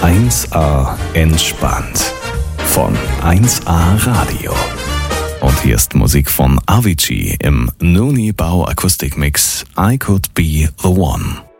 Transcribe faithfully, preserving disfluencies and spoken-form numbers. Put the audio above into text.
eins A entspannt von eins A Radio. Und hier ist Musik von Avicii im Nuni Bau Akustikmix I Could Be The One.